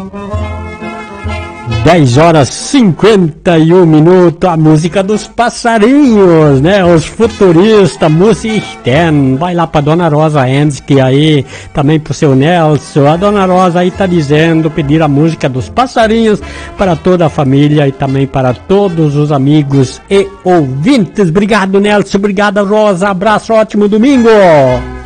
10h51, a música dos passarinhos, né? Os futuristas, música Stern. Vai lá pra Dona Rosa Ensky aí, também pro seu Nelson. A Dona Rosa aí tá dizendo, pedir a música dos passarinhos para toda a família e também para todos os amigos e ouvintes. Obrigado, Nelson. Obrigado, Rosa. Abraço, ótimo domingo.